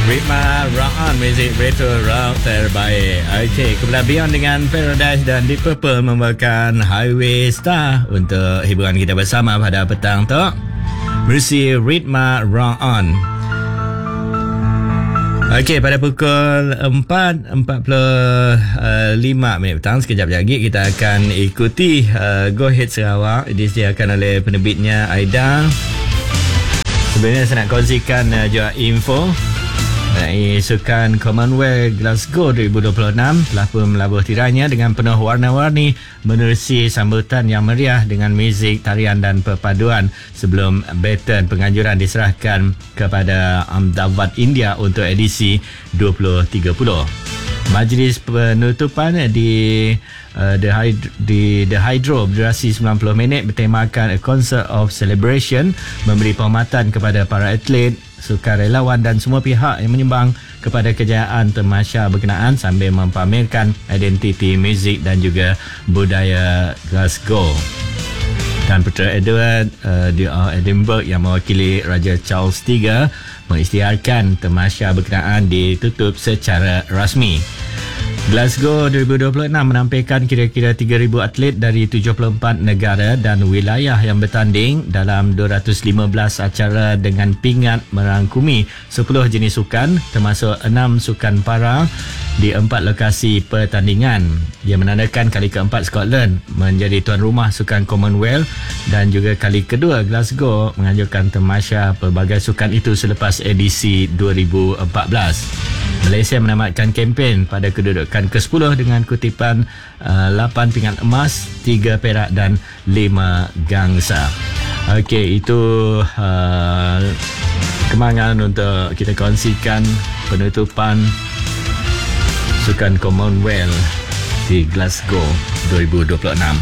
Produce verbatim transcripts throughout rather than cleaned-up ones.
Ritma Rock On, muzik retro rock terbaik. Okey, kebelah Beyond dengan Paradise dan Deep Purple membawakan Highway Star untuk hiburan kita bersama pada petang tu. Berisi Ritma Rock On. Okey, pada pukul empat empat puluh lima minit petang, sekejap lagi kita akan ikuti uh, Go Ahead Sarawak. Disediakan oleh penerbitnya Aida. Sebenarnya saya nak kongsikan uh, juga info mengenai Sukan Commonwealth Glasgow dua ribu dua puluh enam telah pun melabuh tiranya dengan penuh warna-warni menerusi sambutan yang meriah dengan muzik, tarian dan perpaduan sebelum baton penganjuran diserahkan kepada Ahmedabad, India untuk edisi dua ribu tiga puluh. Majlis penutupan di uh, The Hydro, di The Hydro berdurasi sembilan puluh minit bertemakan A Concert of Celebration, memberi penghormatan kepada para atlet, sukarelawan dan semua pihak yang menyumbang kepada kejayaan tamasya berkenaan sambil mempamerkan identiti muzik dan juga budaya Glasgow. Dan Putera Edward uh, di uh, Edinburgh yang mewakili Raja Charles tiga mengisytiharkan tamasya berkenaan ditutup secara rasmi. Glasgow dua ribu dua puluh enam menampilkan kira-kira tiga ribu atlet dari tujuh puluh empat negara dan wilayah yang bertanding dalam dua ratus lima belas acara dengan pingat merangkumi sepuluh jenis sukan termasuk enam sukan para di empat lokasi pertandingan. Ia menandakan kali keempat Scotland menjadi tuan rumah Sukan Commonwealth dan juga kali kedua Glasgow menganjurkan tamasya pelbagai sukan itu selepas edisi dua ribu empat belas. Malaysia menamatkan kempen pada kedudukan ke sepuluh dengan kutipan uh, lapan pingat emas, tiga perak dan lima gangsa. Okey, itu uh, kemangan untuk kita kongsikan penutupan Sukan Commonwealth di Glasgow dua ribu dua puluh enam.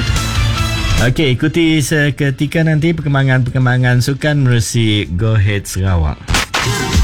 Okey, ikuti seketika nanti perkembangan-perkembangan sukan menerusi Go Ahead Sarawak.